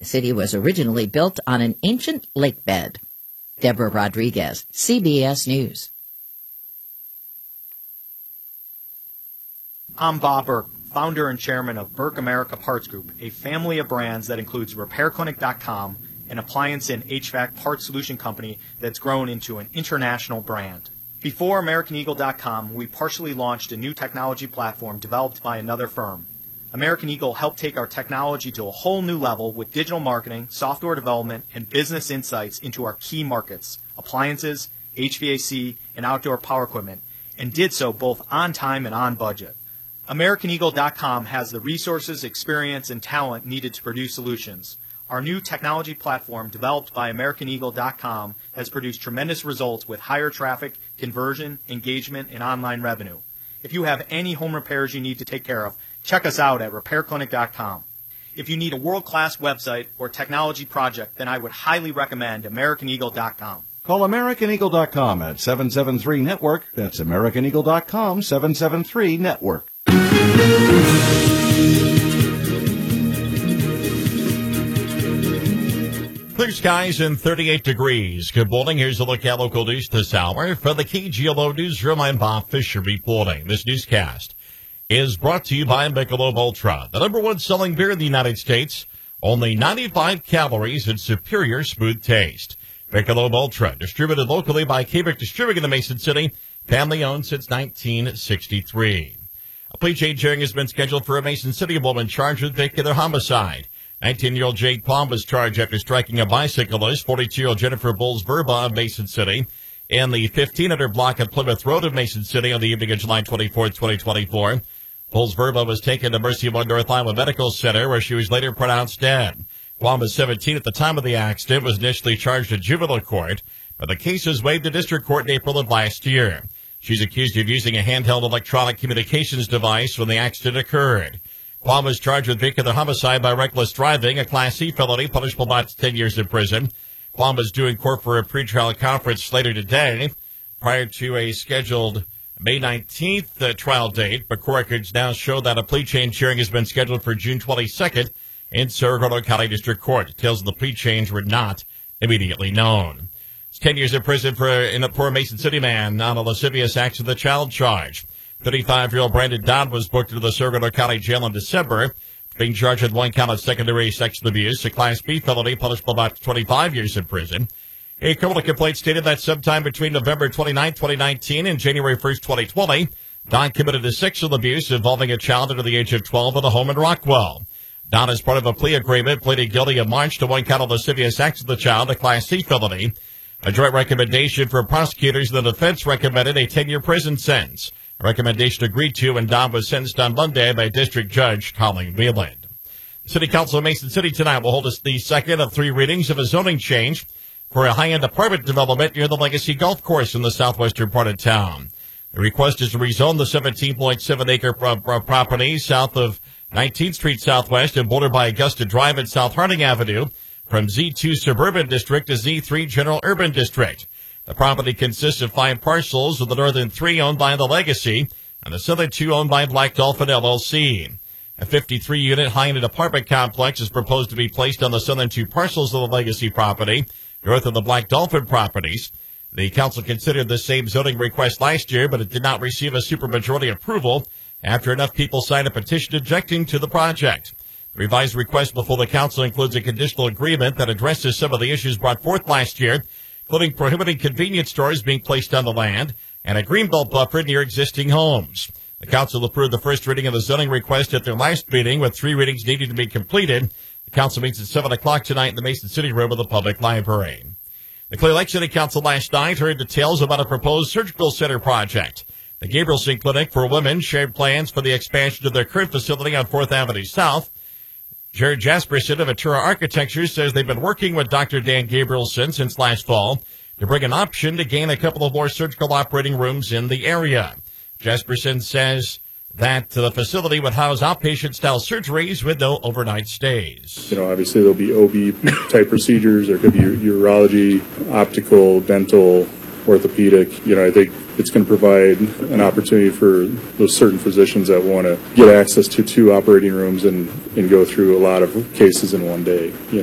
The city was originally built on an ancient lake bed. Deborah Rodriguez, CBS News. I'm Bob Burke, founder and chairman of Burke America Parts Group, a family of brands that includes RepairClinic.com, an appliance and HVAC parts solution company that's grown into an international brand. Before AmericanEagle.com, we partially launched a new technology platform developed by another firm. American Eagle helped take our technology to a whole new level with digital marketing, software development, and business insights into our key markets, appliances, HVAC, and outdoor power equipment, and did so both on time and on budget. AmericanEagle.com has the resources, experience, and talent needed to produce solutions. Our new technology platform, developed by AmericanEagle.com, has produced tremendous results with higher traffic, conversion, engagement, and online revenue. If you have any home repairs you need to take care of, check us out at RepairClinic.com. If you need a world-class website or technology project, then I would highly recommend AmericanEagle.com. Call AmericanEagle.com at 773-NETWORK. That's AmericanEagle.com, 773-NETWORK. Clear skies and 38 degrees. Good morning. Here's a look at local news this hour. From the KGLO Newsroom, I'm Bob Fisher reporting. This newscast is brought to you by Michelob Ultra, the number one selling beer in the United States. Only 95 calories and superior smooth taste. Michelob Ultra, distributed locally by Cabic Distributing in the Mason City, family owned since 1963. A plea change hearing has been scheduled for a Mason City woman charged with vehicular homicide. 19-year-old Jade Palm was charged after striking a bicyclist, 42-year-old Jennifer Bowles-Verba of Mason City, in the 1500 block of Plymouth Road of Mason City on the evening of July 24, 2024. Bowles-Verba was taken to Mercy One North Iowa Medical Center, where she was later pronounced dead. Palm was 17 at the time of the accident, was initially charged in juvenile court, but the case was waived to district court in April of last year. She's accused of using a handheld electronic communications device when the accident occurred. Palm was charged with vehicular homicide by reckless driving, a Class C felony punishable by 10 years in prison. Palm is due in court for a pretrial conference later today, prior to a scheduled May 19th trial date. But court records now show that a plea change hearing has been scheduled for June 22nd in Saragordo County District Court. Details of the plea change were not immediately known. It's 10 years in prison for a Mason City man on a lascivious acts of the child charge. 35-year-old Brandon Dodd was booked into the Saragordo County Jail in December, being charged with one count of secondary sexual abuse, a Class B felony punishable by 25 years in prison. A criminal complaint stated that sometime between November 29, 2019 and January 1st, 2020, Dodd committed a sexual abuse involving a child under the age of 12 at a home in Rockwell. Dodd, as part of a plea agreement, pleaded guilty in March to one count of lascivious acts of the child, a Class C felony. A joint recommendation for prosecutors and the defense recommended a 10-year prison sentence. A recommendation agreed to, and Dodd was sentenced on Monday by District Judge Colleen Wheeland. The City Council of Mason City tonight will hold the second of three readings of a zoning change for a high-end apartment development near the Legacy Golf Course in the southwestern part of town. The request is to rezone the 17.7-acre property south of 19th Street Southwest and bordered by Augusta Drive and South Harding Avenue from Z2 Suburban District to Z3 General Urban District. The property consists of 5 parcels, with the northern 3 owned by the Legacy and the southern 2 owned by Black Dolphin LLC. A 53-unit high-end apartment complex is proposed to be placed on the southern 2 parcels of the Legacy property, north of the Black Dolphin properties. The council considered the same zoning request last year, but it did not receive a supermajority approval after enough people signed a petition objecting to the project. The revised request before the council includes a conditional agreement that addresses some of the issues brought forth last year, including prohibiting convenience stores being placed on the land and a greenbelt buffer near existing homes. The council approved the first reading of the zoning request at their last meeting, with 3 readings needing to be completed. The council meets at 7 o'clock tonight in the Mason City room of the public library. The Clear Lake City Council last night heard details about a proposed surgical center project. The Gabrielson Clinic for Women shared plans for the expansion of their current facility on 4th Avenue South. Jared Jasperson of Atura Architecture says they've been working with Dr. Dan Gabrielson since last fall to bring an option to gain a couple of more surgical operating rooms in the area. Jasperson says that the facility would house outpatient-style surgeries with no overnight stays. Obviously there'll be OB-type procedures. There could be urology, optical, dental, orthopedic. I think it's going to provide an opportunity for those certain physicians that want to get access to 2 operating rooms and go through a lot of cases in one day.